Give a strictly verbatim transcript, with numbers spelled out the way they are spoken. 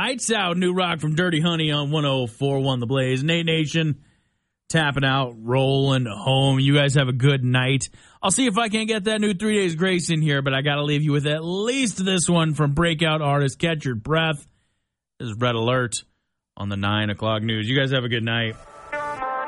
Lights Out, new rock from Dirty Honey on one oh four point one The Blaze. Nate Nation, tapping out, rolling home. You guys have a good night. I'll see if I can't get that new Three Days Grace in here, but I got to leave you with at least this one from breakout artist Catch Your Breath. This is Red Alert on the nine o'clock news. You guys have a good night.